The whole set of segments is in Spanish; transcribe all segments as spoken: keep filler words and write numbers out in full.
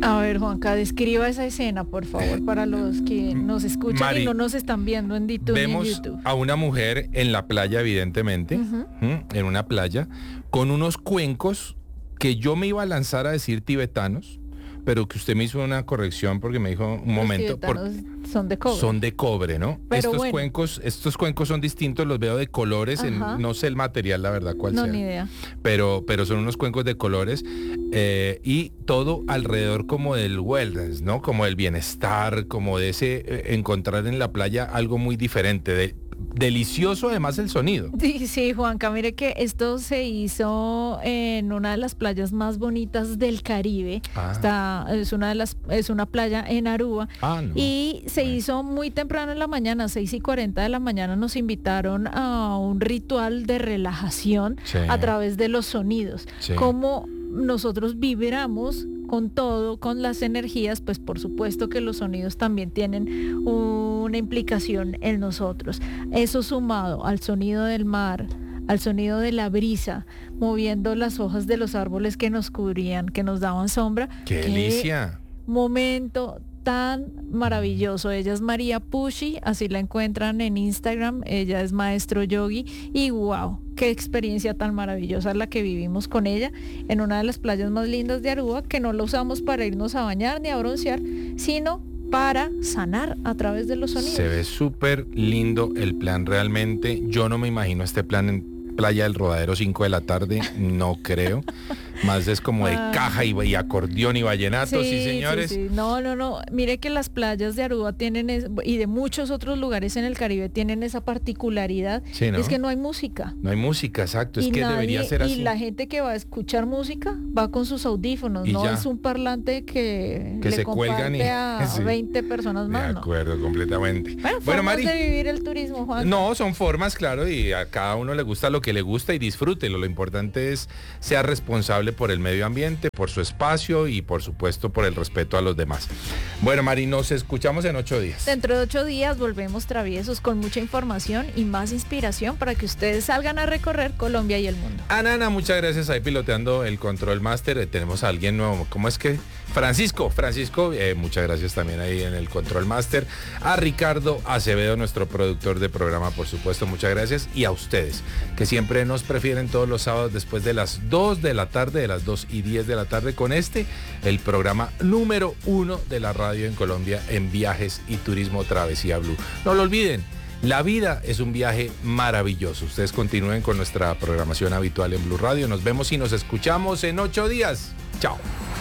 A ver, Juanca, describa esa escena, por favor, para los que nos escuchan Mari, y no nos están viendo en YouTube. Vemos en YouTube. a una mujer en la playa, evidentemente, uh-huh. en una playa, con unos cuencos que yo me iba a lanzar a decir tibetanos, pero que usted me hizo una corrección porque me dijo un los momento. Por, son de cobre. Son de cobre, ¿no? Pero estos bueno. cuencos, estos cuencos son distintos, los veo de colores, en, no sé el material, la verdad, cuál no, sea. No, ni idea. Pero, pero son unos cuencos de colores eh, y todo alrededor como del wellness, ¿no? Como del bienestar, como de ese eh, encontrar en la playa algo muy diferente, de, delicioso además el sonido. Sí, sí, Juanca, mire que esto se hizo en una de las playas más bonitas del Caribe. Ah. Está, es una de las, es una playa en Aruba. Ah, no. Y se bueno. hizo muy temprano en la mañana, seis y cuarenta de la mañana, nos invitaron a un ritual de relajación sí. a través de los sonidos. Sí. Como nosotros vibramos con todo, con las energías, pues por supuesto que los sonidos también tienen una implicación en nosotros. Eso sumado al sonido del mar, al sonido de la brisa, moviendo las hojas de los árboles que nos cubrían, que nos daban sombra. ¡Qué delicia! Momento tan maravilloso. Ella es María Pushi, así la encuentran en Instagram, ella es maestro yogi y wow, qué experiencia tan maravillosa la que vivimos con ella en una de las playas más lindas de Aruba, que no la usamos para irnos a bañar ni a broncear, sino para sanar a través de los sonidos. Se ve súper lindo el plan realmente. Yo no me imagino este plan en Playa del Rodadero cinco de la tarde, no creo. Más es como de caja y, y acordeón y vallenato, sí, sí señores. Sí, sí. No, no, no. Mire que las playas de Aruba tienen, es, y de muchos otros lugares en el Caribe tienen esa particularidad, sí, ¿no? Es que no hay música. No hay música, exacto, es y que nadie, debería ser así. Y la gente que va a escuchar música va con sus audífonos, y no ya. Es un parlante que, que le se comparte cuelgan y, a sí. veinte personas más. De acuerdo, ¿no? completamente. Bueno, bueno Mari, de vivir el turismo, Juan. No, son formas, claro, y a cada uno le gusta lo que le gusta y disfrútelo. Lo importante es ser responsable por el medio ambiente, por su espacio y por supuesto por el respeto a los demás. Bueno, Mari, nos escuchamos en ocho días. Dentro de ocho días volvemos traviesos con mucha información y más inspiración para que ustedes salgan a recorrer Colombia y el mundo. Ana, muchas gracias ahí piloteando el Control Master. Eh, tenemos a alguien nuevo. ¿Cómo es que? Francisco, Francisco, eh, muchas gracias también ahí en el Control Master. A Ricardo Acevedo, nuestro productor de programa, por supuesto, muchas gracias. Y a ustedes, que siempre nos prefieren todos los sábados después de las dos de la tarde, de las dos y diez de la tarde, con este, el programa número uno de la radio en Colombia en viajes y turismo Travesía Blue. No lo olviden. La vida es un viaje maravilloso. Ustedes continúen con nuestra programación habitual en Blue Radio. Nos vemos y nos escuchamos en ocho días. Chao.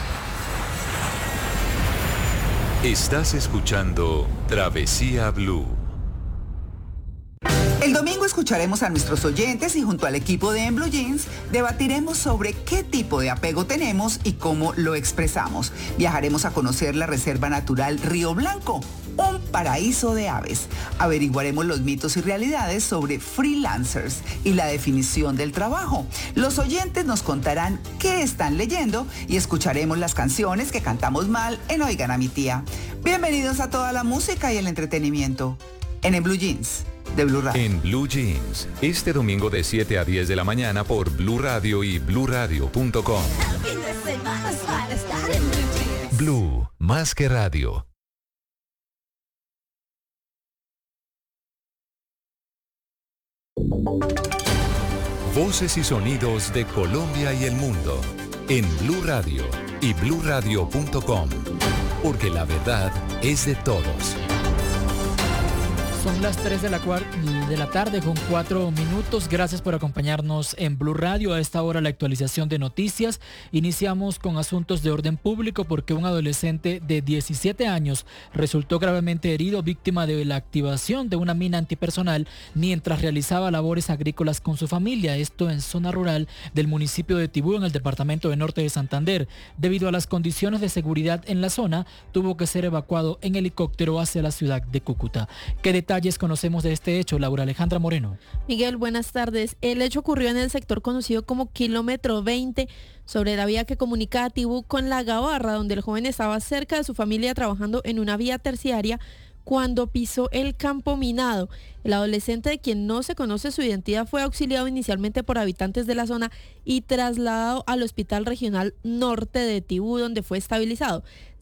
Estás escuchando Travesía Blue. El domingo escucharemos a nuestros oyentes y junto al equipo de En Blue Jeans debatiremos sobre qué tipo de apego tenemos y cómo lo expresamos. Viajaremos a conocer la Reserva Natural Río Blanco, un paraíso de aves. Averiguaremos los mitos y realidades sobre freelancers y la definición del trabajo. Los oyentes nos contarán qué están leyendo y escucharemos las canciones que cantamos mal en Oigan a mi tía. Bienvenidos a toda la música y el entretenimiento en En Blue Jeans de Blue Radio. En Blue Jeans, este domingo de siete a diez de la mañana por Blue Radio y blue radio punto com. Blue, más que radio. Voces y sonidos de Colombia y el mundo en Blue Radio y blue radio punto com, porque la verdad es de todos. Son las tres de la, de la tarde con cuatro minutos. Gracias por acompañarnos en Blue Radio. A esta hora la actualización de noticias. Iniciamos con asuntos de orden público porque un adolescente de diecisiete años resultó gravemente herido, víctima de la activación de una mina antipersonal mientras realizaba labores agrícolas con su familia. Esto en zona rural del municipio de Tibú, en el departamento de Norte de Santander. Debido a las condiciones de seguridad en la zona, tuvo que ser evacuado en helicóptero hacia la ciudad de Cúcuta. ¿Qué detalles conocemos de este hecho? Laura Alejandra Moreno. Miguel, buenas tardes. El hecho ocurrió en el sector conocido como Kilómetro veinte, sobre la vía que comunica a Tibú con La Gabarra, donde el joven estaba cerca de su familia trabajando en una vía terciaria cuando pisó el campo minado. El adolescente, de quien no se conoce su identidad, fue auxiliado inicialmente por habitantes de la zona y trasladado al Hospital Regional Norte de Tibú, donde fue estabilizado.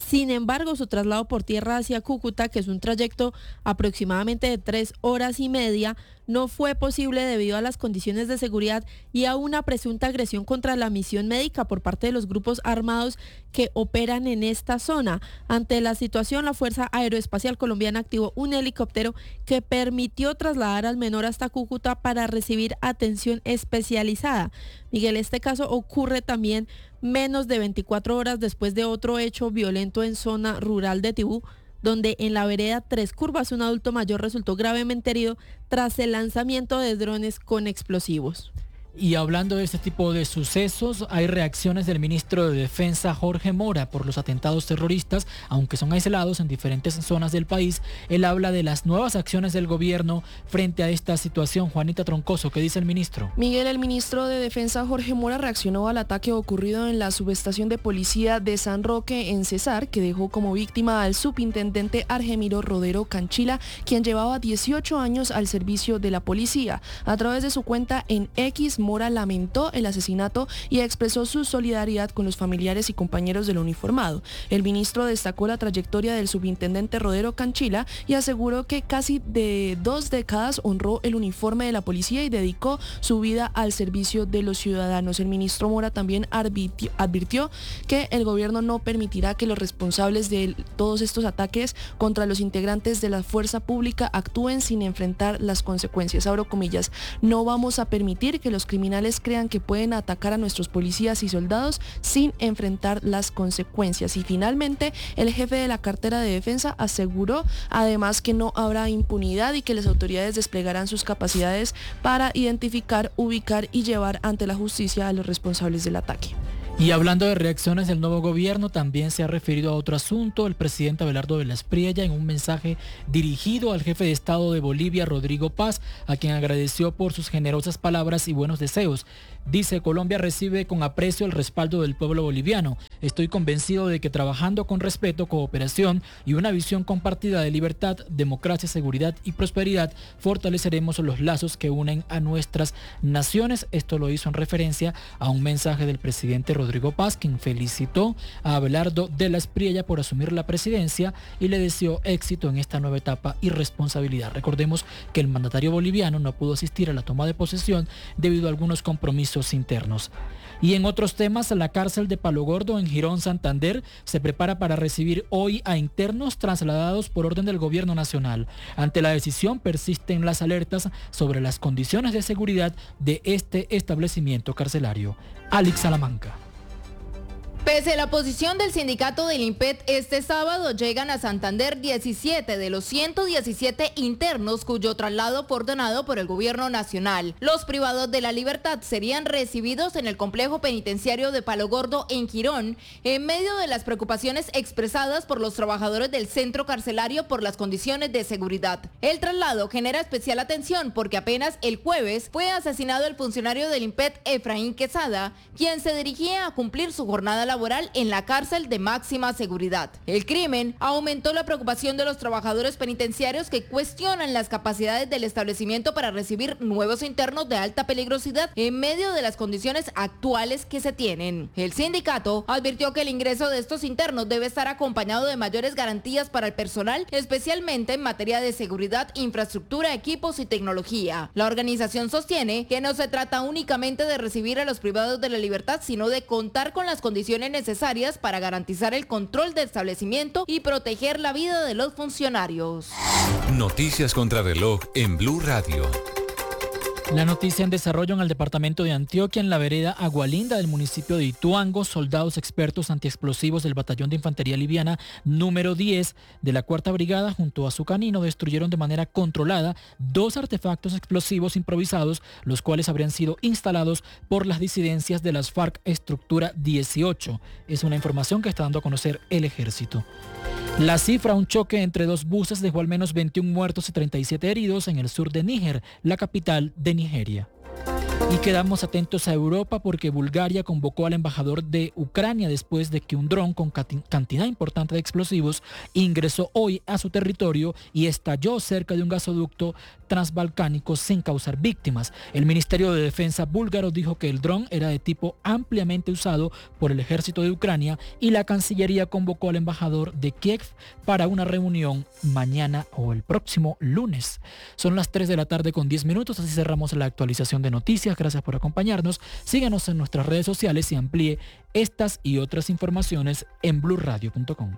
Sin embargo, su traslado por tierra hacia Cúcuta, que es un trayecto aproximadamente de tres horas y media, no fue posible debido a las condiciones de seguridad y a una presunta agresión contra la misión médica por parte de los grupos armados que operan en esta zona. Ante la situación, la Fuerza Aeroespacial Colombiana activó un helicóptero que permitió trasladar al menor hasta Cúcuta para recibir atención especializada. Miguel, este caso ocurre también menos de veinticuatro horas después de otro hecho violento en zona rural de Tibú, donde en la vereda Tres Curvas un adulto mayor resultó gravemente herido tras el lanzamiento de drones con explosivos. Y hablando de este tipo de sucesos, hay reacciones del ministro de Defensa Jorge Mora por los atentados terroristas, aunque son aislados en diferentes zonas del país. Él habla de las nuevas acciones del gobierno frente a esta situación. Juanita Troncoso, ¿qué dice el ministro? Miguel, el ministro de Defensa Jorge Mora reaccionó al ataque ocurrido en la subestación de policía de San Roque en Cesar, que dejó como víctima al subintendente Argemiro Rodero Canchila, quien llevaba dieciocho años al servicio de la policía. A través de su cuenta en X, Mora lamentó el asesinato y expresó su solidaridad con los familiares y compañeros del uniformado. El ministro destacó la trayectoria del subintendente Rodero Canchila y aseguró que casi de dos décadas honró el uniforme de la policía y dedicó su vida al servicio de los ciudadanos. El ministro Mora también advirtió que el gobierno no permitirá que los responsables de todos estos ataques contra los integrantes de la fuerza pública actúen sin enfrentar las consecuencias. Abro comillas, no vamos a permitir que los criminales crean que pueden atacar a nuestros policías y soldados sin enfrentar las consecuencias. Y finalmente, el jefe de la cartera de defensa aseguró además que no habrá impunidad y que las autoridades desplegarán sus capacidades para identificar, ubicar y llevar ante la justicia a los responsables del ataque. Y hablando de reacciones del nuevo gobierno, también se ha referido a otro asunto. El presidente Abelardo de la Espriella, en un mensaje dirigido al jefe de Estado de Bolivia, Rodrigo Paz, a quien agradeció por sus generosas palabras y buenos deseos. Dice: Colombia recibe con aprecio el respaldo del pueblo boliviano. Estoy convencido de que trabajando con respeto, cooperación y una visión compartida de libertad, democracia, seguridad y prosperidad, fortaleceremos los lazos que unen a nuestras naciones. Esto lo hizo en referencia a un mensaje del presidente Rodrigo Paz, quien felicitó a Abelardo de la Espriella por asumir la presidencia y le deseó éxito en esta nueva etapa y responsabilidad. Recordemos que el mandatario boliviano no pudo asistir a la toma de posesión debido a algunos compromisos internos. Y en otros temas, la cárcel de Palo Gordo en Girón, Santander, se prepara para recibir hoy a internos trasladados por orden del gobierno nacional. Ante la decisión persisten las alertas sobre las condiciones de seguridad de este establecimiento carcelario. Alex Salamanca. Pese a la posición del sindicato del INPET, este sábado llegan a Santander diecisiete de los ciento diecisiete internos cuyo traslado fue ordenado por el gobierno nacional. Los privados de la libertad serían recibidos en el complejo penitenciario de Palo Gordo en Girón, en medio de las preocupaciones expresadas por los trabajadores del centro carcelario por las condiciones de seguridad. El traslado genera especial atención porque apenas el jueves fue asesinado el funcionario del INPET, Efraín Quesada, quien se dirigía a cumplir su jornada laboral en la cárcel de máxima seguridad. El crimen aumentó la preocupación de los trabajadores penitenciarios que cuestionan las capacidades del establecimiento para recibir nuevos internos de alta peligrosidad en medio de las condiciones actuales que se tienen. El sindicato advirtió que el ingreso de estos internos debe estar acompañado de mayores garantías para el personal, especialmente en materia de seguridad, infraestructura, equipos y tecnología. La organización sostiene que no se trata únicamente de recibir a los privados de la libertad, sino de contar con las condiciones necesarias para garantizar el control del establecimiento y proteger la vida de los funcionarios. Noticias contra reloj en Blue Radio. La noticia en desarrollo: en el departamento de Antioquia, en la vereda Agualinda del municipio de Ituango, soldados expertos antiexplosivos del batallón de infantería liviana número diez de la cuarta brigada junto a su canino destruyeron de manera controlada dos artefactos explosivos improvisados, los cuales habrían sido instalados por las disidencias de las FARC Estructura dieciocho. Es una información que está dando a conocer el ejército. La cifra: un choque entre dos buses dejó al menos veintiún muertos y treinta y siete heridos en el sur de Níger, la capital de Nigeria. Y quedamos atentos a Europa porque Bulgaria convocó al embajador de Ucrania después de que un dron con cantidad importante de explosivos ingresó hoy a su territorio y estalló cerca de un gasoducto transbalcánico sin causar víctimas. El Ministerio de Defensa búlgaro dijo que el dron era de tipo ampliamente usado por el ejército de Ucrania y la Cancillería convocó al embajador de Kiev para una reunión mañana o el próximo lunes. Son las tres de la tarde con diez minutos, así cerramos la actualización de noticias. Gracias por acompañarnos. Síganos en nuestras redes sociales y amplíe estas y otras informaciones en blue radio punto com.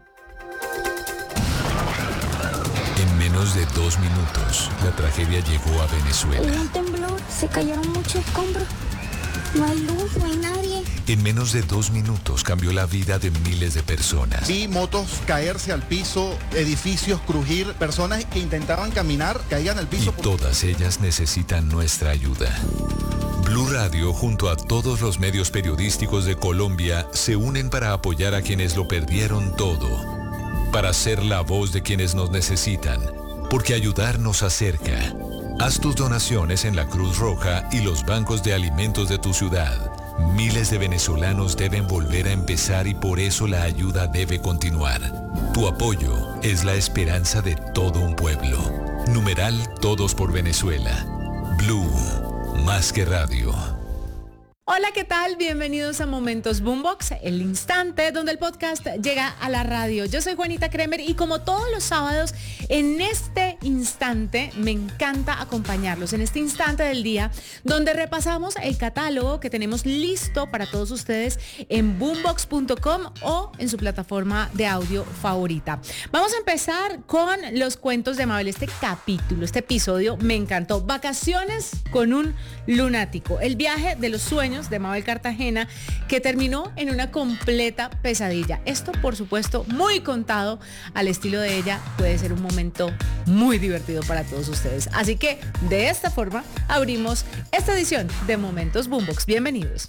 En menos de dos minutos, la tragedia llegó a Venezuela. Hubo un temblor, se cayeron muchos escombros. No hay luz, no hay nadie. En menos de dos minutos cambió la vida de miles de personas. Vi motos caerse al piso, edificios crujir, personas que intentaban caminar, caían al piso. Y todas ellas necesitan nuestra ayuda. Blue Radio, junto a todos los medios periodísticos de Colombia, se unen para apoyar a quienes lo perdieron todo. Para ser la voz de quienes nos necesitan, porque ayudar nos acerca. Haz tus donaciones en la Cruz Roja y los bancos de alimentos de tu ciudad. Miles de venezolanos deben volver a empezar y por eso la ayuda debe continuar. Tu apoyo es la esperanza de todo un pueblo. Numeral Todos por Venezuela. Blue, más que radio. Hola, ¿qué tal? Bienvenidos a Momentos Boombox, el instante donde el podcast llega a la radio. Yo soy Juanita Kremer y como todos los sábados, en este instante me encanta acompañarlos, en este instante del día donde repasamos el catálogo que tenemos listo para todos ustedes en boombox punto com o en su plataforma de audio favorita. Vamos a empezar con los cuentos de Mabel. Este capítulo, este episodio me encantó. Vacaciones con un lunático. El viaje de los sueños de Mabel Cartagena, que terminó en una completa pesadilla. Esto, por supuesto, muy contado al estilo de ella, puede ser un momento muy divertido para todos ustedes. Así que, de esta forma, abrimos esta edición de Momentos Boombox. Bienvenidos.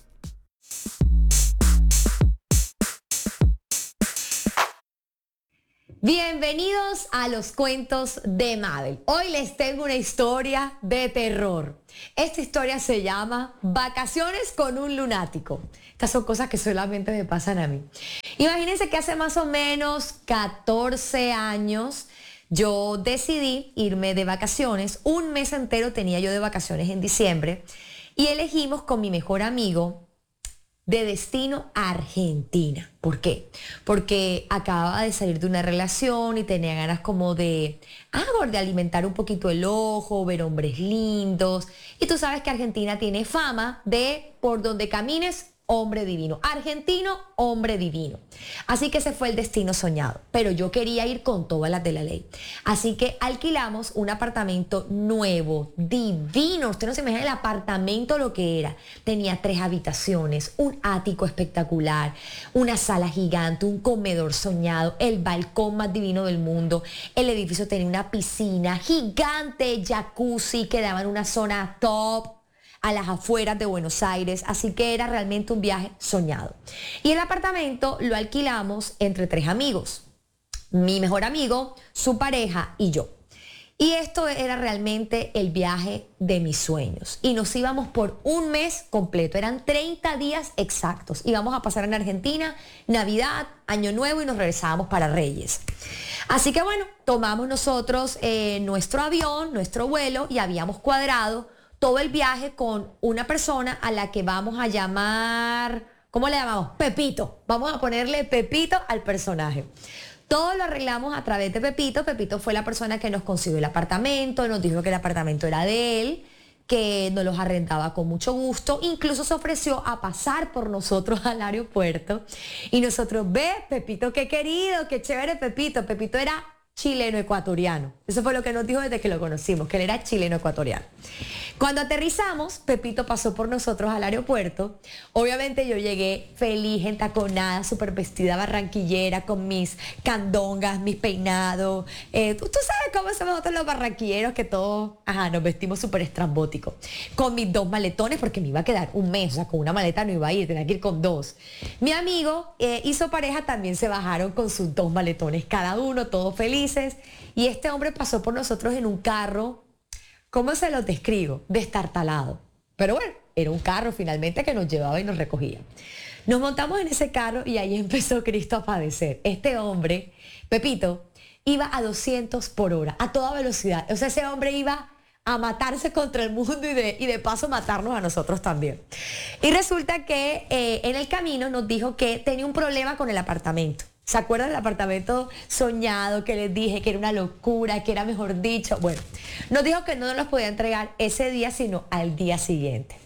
Bienvenidos a los cuentos de Mabel. Hoy les tengo una historia de terror. Esta historia se llama Vacaciones con un lunático. Estas son cosas que solamente me pasan a mí. Imagínense que hace más o menos catorce años yo decidí irme de vacaciones. Un mes entero tenía yo de vacaciones en diciembre y elegimos con mi mejor amigo de destino a Argentina. ¿Por qué? Porque acababa de salir de una relación y tenía ganas como de, ah, de alimentar un poquito el ojo, ver hombres lindos. Y tú sabes que Argentina tiene fama de, por donde camines, hombre divino. Argentino, hombre divino. Así que ese fue el destino soñado. Pero yo quería ir con todas las de la ley. Así que alquilamos un apartamento nuevo, divino. Usted no se imagina el apartamento lo que era. Tenía tres habitaciones, un ático espectacular, una sala gigante, un comedor soñado, el balcón más divino del mundo. El edificio tenía una piscina gigante, jacuzzi, que daba en una zona top, a las afueras de Buenos Aires, así que era realmente un viaje soñado. Y el apartamento lo alquilamos entre tres amigos, mi mejor amigo, su pareja y yo. Y esto era realmente el viaje de mis sueños. Y nos íbamos por un mes completo, eran treinta días exactos. Íbamos a pasar en Argentina, Navidad, Año Nuevo y nos regresábamos para Reyes. Así que bueno, tomamos nosotros eh, nuestro avión, nuestro vuelo y habíamos cuadrado todo el viaje con una persona a la que vamos a llamar, ¿cómo le llamamos? Pepito. Vamos a ponerle Pepito al personaje. Todo lo arreglamos a través de Pepito. Pepito fue la persona que nos consiguió el apartamento, nos dijo que el apartamento era de él, que nos los arrendaba con mucho gusto. Incluso se ofreció a pasar por nosotros al aeropuerto. Y nosotros, ve, Pepito, qué querido, qué chévere Pepito. Pepito era chileno-ecuatoriano. Eso fue lo que nos dijo desde que lo conocimos, que él era chileno-ecuatoriano. Cuando aterrizamos, Pepito pasó por nosotros al aeropuerto. Obviamente yo llegué feliz, entaconada, súper vestida barranquillera, con mis candongas, mis peinados. Eh, ¿tú, tú sabes cómo somos nosotros los barranquilleros, que todos, ajá, nos vestimos súper estrambóticos. Con mis dos maletones, porque me iba a quedar un mes, o sea, con una maleta no iba a ir, tenía que ir con dos. Mi amigo eh, y su pareja también se bajaron con sus dos maletones, cada uno, todos felices. Y este hombre pasó por nosotros en un carro, ¿cómo se los describo? Destartalado. Pero bueno, era un carro finalmente que nos llevaba y nos recogía. Nos montamos en ese carro y ahí empezó Cristo a padecer. Este hombre, Pepito, iba a doscientos por hora, a toda velocidad. O sea, ese hombre iba a matarse contra el mundo y de, y de paso matarnos a nosotros también. Y resulta que eh, en el camino nos dijo que tenía un problema con el apartamento. ¿Se acuerdan del apartamento soñado que les dije que era una locura, que era mejor dicho? Bueno, nos dijo que no nos los podía entregar ese día, sino al día siguiente.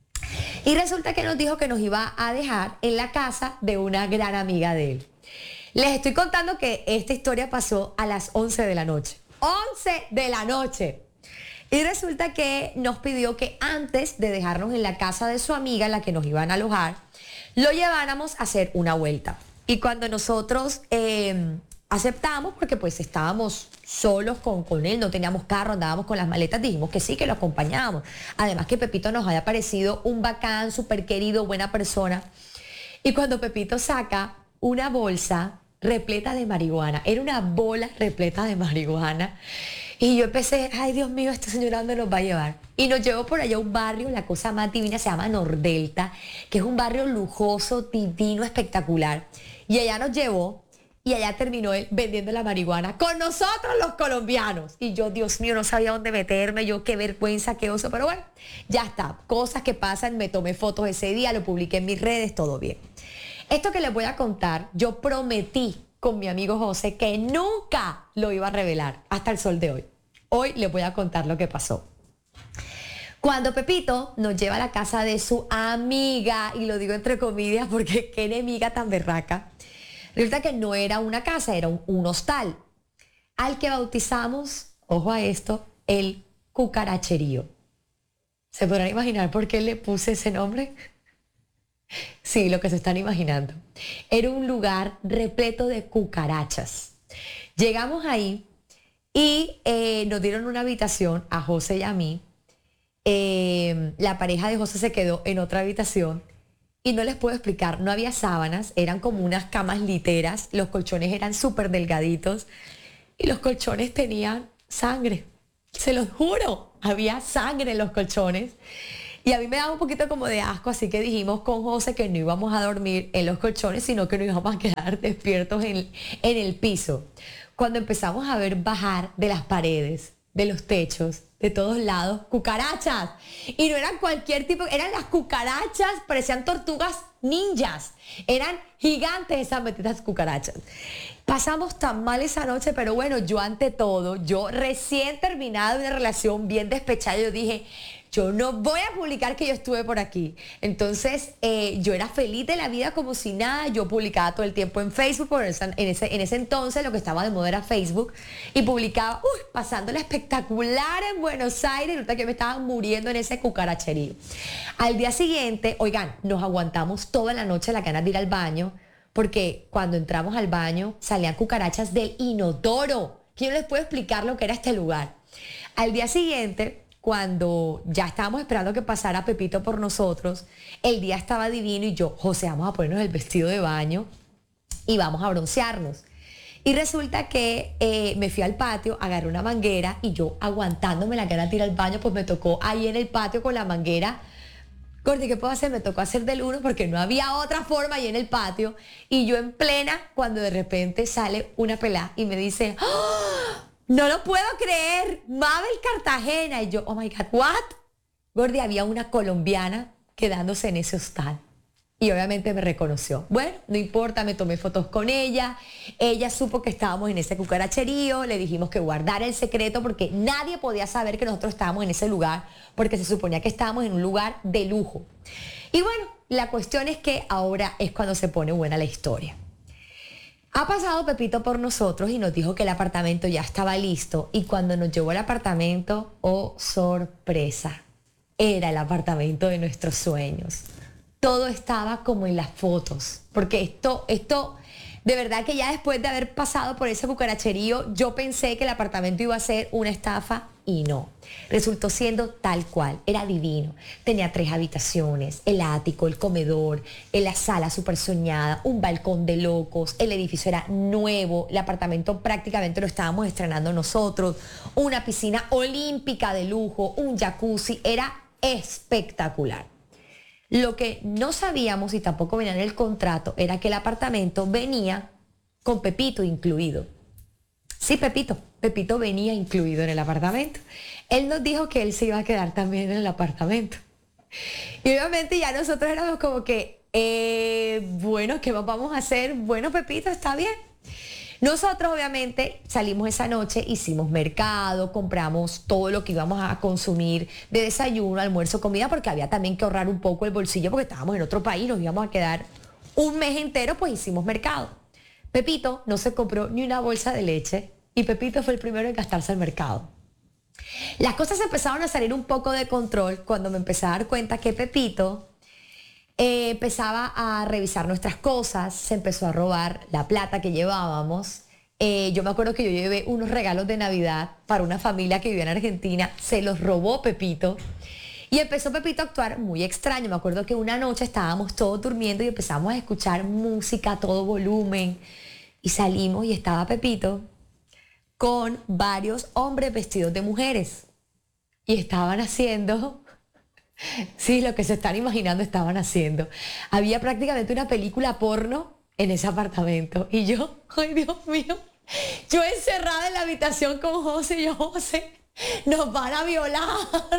Y resulta que nos dijo que nos iba a dejar en la casa de una gran amiga de él. Les estoy contando que esta historia pasó a las once de la noche. once de la noche. Y resulta que nos pidió que antes de dejarnos en la casa de su amiga, en la que nos iban a alojar, lo lleváramos a hacer una vuelta. Y cuando nosotros eh, aceptamos, porque pues estábamos solos con, con él, no teníamos carro, andábamos con las maletas, dijimos que sí, que lo acompañábamos. Además que Pepito nos había parecido un bacán, súper querido, buena persona. Y cuando Pepito saca una bolsa repleta de marihuana, era una bola repleta de marihuana, y yo empecé, ay Dios mío, esta señora ¿dónde nos va a llevar? Y nos llevó por allá a un barrio, la cosa más divina, se llama Nordelta, que es un barrio lujoso, divino, espectacular. Y allá nos llevó y allá terminó él vendiendo la marihuana con nosotros los colombianos. Y yo, Dios mío, no sabía dónde meterme, yo qué vergüenza, qué oso, pero bueno, ya está, cosas que pasan, me tomé fotos ese día, lo publiqué en mis redes, todo bien. Esto que les voy a contar, yo prometí con mi amigo José que nunca lo iba a revelar hasta el sol de hoy. Hoy les voy a contar lo que pasó. Cuando Pepito nos lleva a la casa de su amiga, y lo digo entre comillas porque qué enemiga tan berraca, resulta que no era una casa, era un, un hostal, al que bautizamos, ojo a esto, el Cucaracherío. ¿Se podrán imaginar por qué le puse ese nombre? Sí, lo que se están imaginando. Era un lugar repleto de cucarachas. Llegamos ahí y eh, nos dieron una habitación a José y a mí. Eh, la pareja de José se quedó en otra habitación y no les puedo explicar, no había sábanas, eran como unas camas literas, los colchones eran súper delgaditos y los colchones tenían sangre. Se los juro, había sangre en los colchones. Y a mí me daba un poquito como de asco, así que dijimos con José que no íbamos a dormir en los colchones, sino que nos íbamos a quedar despiertos en, en el piso. Cuando empezamos a ver bajar de las paredes, de los techos, de todos lados, cucarachas. Y no eran cualquier tipo, eran las cucarachas, parecían tortugas ninjas. Eran gigantes esas benditas cucarachas. Pasamos tan mal esa noche, pero bueno, yo ante todo, yo recién terminada una relación bien despechada, yo dije, yo no voy a publicar que yo estuve por aquí. Entonces, eh, yo era feliz de la vida como si nada. Yo publicaba todo el tiempo en Facebook, porque en ese, en ese entonces lo que estaba de moda era Facebook. Y publicaba, uy, pasándola espectacular en Buenos Aires. Resulta que me estaba muriendo en ese cucaracherío. Al día siguiente, oigan, nos aguantamos toda la noche la ganas de ir al baño, porque cuando entramos al baño salían cucarachas del inodoro. ¿Quién les puede explicar lo que era este lugar? Al día siguiente, cuando ya estábamos esperando que pasara Pepito por nosotros, el día estaba divino y yo, José, vamos a ponernos el vestido de baño y vamos a broncearnos. Y resulta que eh, me fui al patio, agarré una manguera y yo aguantándome la gana de ir al baño, pues me tocó ahí en el patio con la manguera. Gordi, ¿qué puedo hacer? Me tocó hacer del uno porque no había otra forma ahí en el patio. Y yo en plena, cuando de repente sale una pelá y me dice, ¡oh! No lo puedo creer, Mabel Cartagena. Y yo, oh my God, what? Gordi, había una colombiana quedándose en ese hostal. Y obviamente me reconoció. Bueno, no importa, me tomé fotos con ella. Ella supo que estábamos en ese cucaracherío. Le dijimos que guardara el secreto porque nadie podía saber que nosotros estábamos en ese lugar, porque se suponía que estábamos en un lugar de lujo. Y bueno, la cuestión es que ahora es cuando se pone buena la historia. Ha pasado Pepito por nosotros y nos dijo que el apartamento ya estaba listo. Y cuando nos llevó al apartamento, oh sorpresa, era el apartamento de nuestros sueños. Todo estaba como en las fotos, porque esto, esto, de verdad que ya después de haber pasado por ese cucaracherío, yo pensé que el apartamento iba a ser una estafa y no. Resultó siendo tal cual, era divino. Tenía tres habitaciones, el ático, el comedor, la sala súper soñada, un balcón de locos, el edificio era nuevo, el apartamento prácticamente lo estábamos estrenando nosotros, una piscina olímpica de lujo, un jacuzzi, era espectacular. Lo que no sabíamos y tampoco venía en el contrato era que el apartamento venía con Pepito incluido. Sí, Pepito. Pepito venía incluido en el apartamento. Él nos dijo que él se iba a quedar también en el apartamento. Y obviamente ya nosotros éramos como que, eh, bueno, ¿qué vamos a hacer? Bueno, Pepito, está bien. Nosotros obviamente salimos esa noche, hicimos mercado, compramos todo lo que íbamos a consumir de desayuno, almuerzo, comida, porque había también que ahorrar un poco el bolsillo porque estábamos en otro país, nos íbamos a quedar un mes entero, pues hicimos mercado. Pepito no se compró ni una bolsa de leche y Pepito fue el primero en gastarse el mercado. Las cosas empezaron a salir un poco de control cuando me empecé a dar cuenta que Pepito eh, empezaba a revisar nuestras cosas, se empezó a robar la plata que llevábamos. Eh, yo me acuerdo que yo llevé unos regalos de Navidad para una familia que vivía en Argentina, se los robó Pepito. Y empezó Pepito a actuar muy extraño. Me acuerdo que una noche estábamos todos durmiendo y empezamos a escuchar música a todo volumen. Y salimos y estaba Pepito con varios hombres vestidos de mujeres. Y estaban haciendo, sí, lo que se están imaginando estaban haciendo. Había prácticamente una película porno en ese apartamento. Y yo, ay Dios mío, yo encerrada en la habitación con José y yo, José, nos van a violar.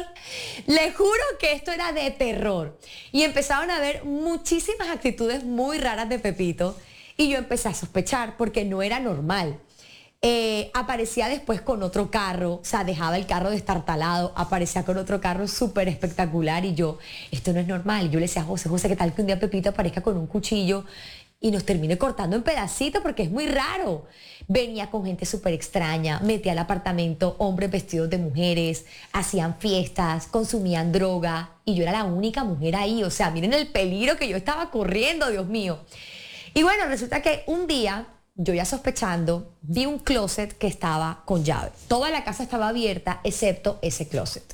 Les juro que esto era de terror. Y empezaron a ver muchísimas actitudes muy raras de Pepito. Y yo empecé a sospechar porque no era normal. Eh, aparecía después con otro carro, o sea, dejaba el carro destartalado, aparecía con otro carro súper espectacular y yo, esto no es normal. Y yo le decía a José, José, ¿qué tal que un día Pepito aparezca con un cuchillo y nos termine cortando en pedacitos? Porque es muy raro. Venía con gente súper extraña, metía al apartamento hombres vestidos de mujeres, hacían fiestas, consumían droga y yo era la única mujer ahí. O sea, miren el peligro que yo estaba corriendo, Dios mío. Y bueno, resulta que un día, yo ya sospechando, vi un closet que estaba con llave. Toda la casa estaba abierta excepto ese closet.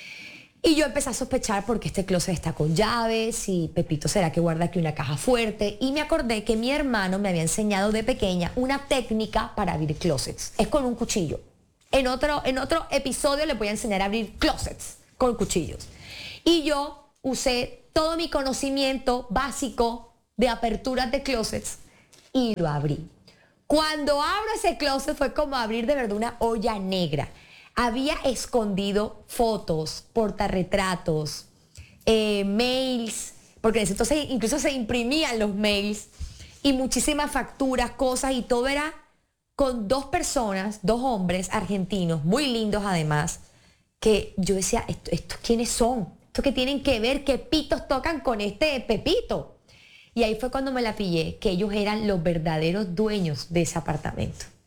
Y yo empecé a sospechar porque este closet está con llaves y Pepito será que guarda aquí una caja fuerte. Y me acordé que mi hermano me había enseñado de pequeña una técnica para abrir closets. Es con un cuchillo. En otro, en otro episodio les voy a enseñar a abrir closets con cuchillos. Y yo usé todo mi conocimiento básico de aperturas de closets y lo abrí. Cuando abro ese closet fue como abrir de verdad una olla negra. Había escondido fotos, portarretratos, eh, mails, porque entonces incluso se imprimían los mails y muchísimas facturas, cosas, y todo era con dos personas, dos hombres argentinos, muy lindos además, que yo decía, ¿estos esto, quiénes son? ¿Estos qué tienen que ver? ¿Qué pitos tocan con este Pepito? Y ahí fue cuando me la pillé, que ellos eran los verdaderos dueños de ese apartamento.